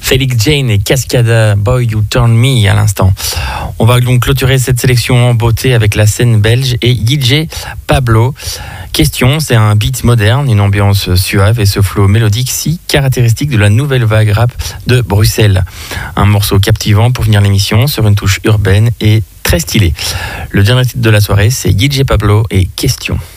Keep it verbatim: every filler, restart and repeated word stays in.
Felix Jane et Cascada, Boy You Turn Me à l'instant. On va donc clôturer cette sélection en beauté avec la scène belge et D J Pablo. Question, c'est un beat moderne, une ambiance suave et ce flow mélodique si caractéristique de la nouvelle vague rap de Bruxelles. Un morceau captivant pour finir l'émission sur une touche urbaine et très stylée. Le dernier titre de la soirée, c'est D J Pablo et Question.